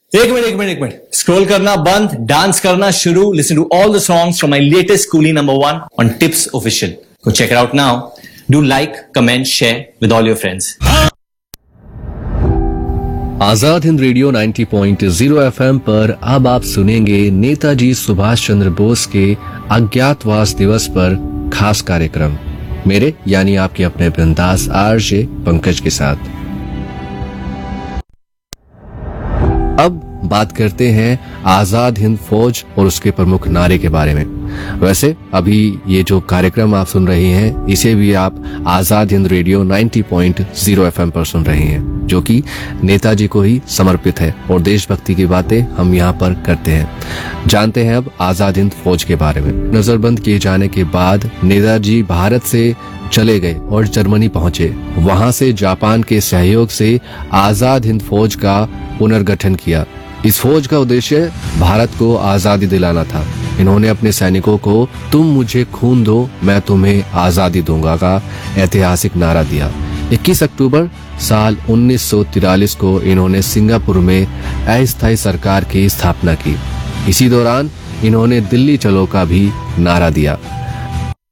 एक minute scroll करना बंद, डांस करना शुरू. Listen to all the songs from my latest coolie number 1 on tips official. Go check it out now. Do like, comment, share with all your friends. Azad Hind radio 90.0 FM पर अब आप सुनेंगे नेताजी सुभाष चंद्र बोस के अज्ञातवास दिवस पर खास कार्यक्रम, मेरे यानी आपके अपने बिंदास आरजे पंकज के साथ. अब बात करते हैं आजाद हिंद फौज और उसके प्रमुख नारे के बारे में. वैसे अभी ये जो कार्यक्रम आप सुन रहे हैं इसे भी आप आजाद हिंद रेडियो 90.0 FM पर सुन रहे हैं, जो कि नेताजी को ही समर्पित है और देशभक्ति की बातें हम यहाँ पर करते हैं. जानते हैं अब आजाद हिंद फौज के बारे में. नजरबंद किए जाने के बाद नेताजी भारत से चले गए और जर्मनी पहुंचे. वहां से जापान के सहयोग से आजाद हिंद फौज का पुनर्गठन किया. इस फौज का उद्देश्य भारत को आजादी दिलाना था. इन्होंने अपने सैनिकों को तुम मुझे खून दो मैं तुम्हें आजादी दूंगा का ऐतिहासिक नारा दिया. 21 अक्टूबर साल 1943 को इन्होंने सिंगापुर में अस्थायी सरकार की स्थापना की. इसी दौरान इन्होंने दिल्ली चलो का भी नारा दिया.